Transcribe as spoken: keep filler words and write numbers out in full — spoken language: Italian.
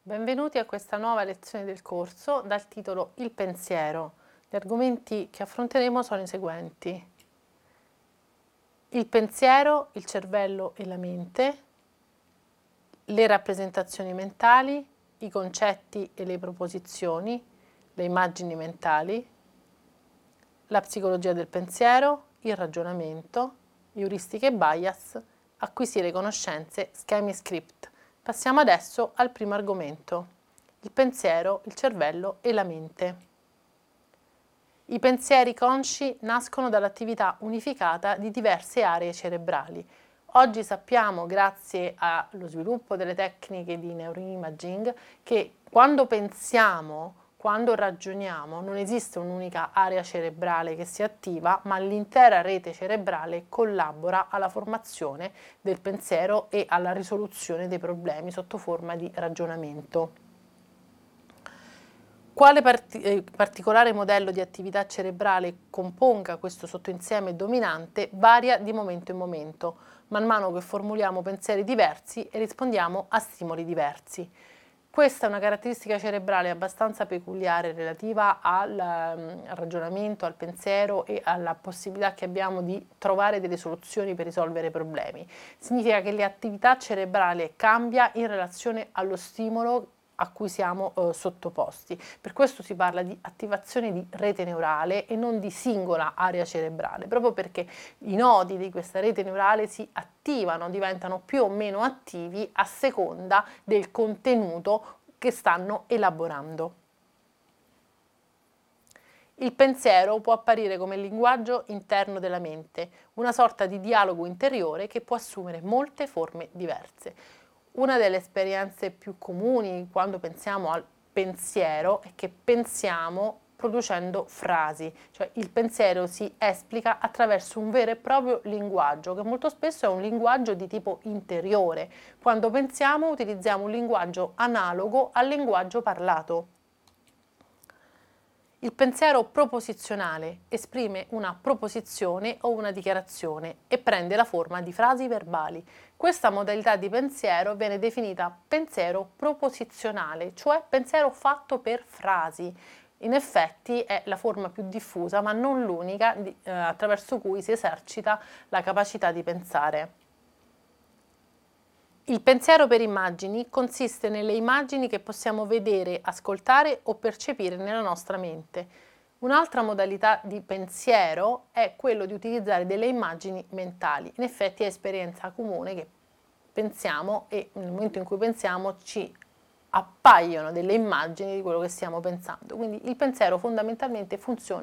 Benvenuti a questa nuova lezione del corso dal titolo Il pensiero. Gli argomenti che affronteremo sono i seguenti: il pensiero, il cervello e la mente, le rappresentazioni mentali, i concetti e le proposizioni, le immagini mentali, la psicologia del pensiero, il ragionamento, euristiche e bias, acquisire conoscenze, schemi e script. Passiamo adesso al primo argomento: il pensiero, il cervello e la mente. I pensieri consci nascono dall'attività unificata di diverse aree cerebrali. Oggi sappiamo, grazie allo sviluppo delle tecniche di neuroimaging, che quando pensiamo, quando ragioniamo, non esiste un'unica area cerebrale che si attiva, ma l'intera rete cerebrale collabora alla formazione del pensiero e alla risoluzione dei problemi sotto forma di ragionamento. Quale part- eh, particolare modello di attività cerebrale componga questo sottoinsieme dominante varia di momento in momento, man mano che formuliamo pensieri diversi e rispondiamo a stimoli diversi. Questa è una caratteristica cerebrale abbastanza peculiare relativa al um, ragionamento, al pensiero e alla possibilità che abbiamo di trovare delle soluzioni per risolvere problemi. Significa che l'attività cerebrale cambia in relazione allo stimolo a cui siamo eh, sottoposti. Per questo si parla di attivazione di rete neurale e non di singola area cerebrale, proprio perché i nodi di questa rete neurale si attivano, diventano più o meno attivi a seconda del contenuto che stanno elaborando. Il pensiero può apparire come il linguaggio interno della mente, una sorta di dialogo interiore che può assumere molte forme diverse. Una delle esperienze più comuni quando pensiamo al pensiero è che pensiamo producendo frasi, cioè il pensiero si esplica attraverso un vero e proprio linguaggio, che molto spesso è un linguaggio di tipo interiore. Quando pensiamo utilizziamo un linguaggio analogo al linguaggio parlato. Il pensiero proposizionale esprime una proposizione o una dichiarazione e prende la forma di frasi verbali. Questa modalità di pensiero viene definita pensiero proposizionale, cioè pensiero fatto per frasi. In effetti è la forma più diffusa, ma non l'unica eh, attraverso cui si esercita la capacità di pensare. Il pensiero per immagini consiste nelle immagini che possiamo vedere, ascoltare o percepire nella nostra mente. Un'altra modalità di pensiero è quello di utilizzare delle immagini mentali. In effetti è esperienza comune che pensiamo e nel momento in cui pensiamo ci appaiono delle immagini di quello che stiamo pensando. Quindi il pensiero fondamentalmente funziona